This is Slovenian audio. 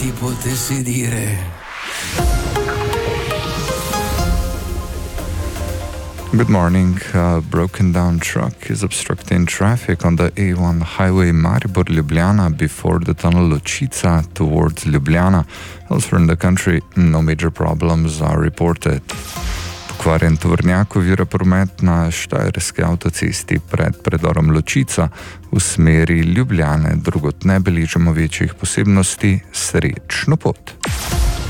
chi potessi dire. Good morning. A broken down truck is obstructing traffic on the A1 highway Maribor-Ljubljana before the tunnel Ločica towards Ljubljana. Elsewhere in the country, no major problems are reported. Pokvarjen tovornjak ovira promet na štajerski avtocesti pred predorom Ločica v smeri Ljubljane. Drugod ne beležimo večjih posebnosti. Srečno pot!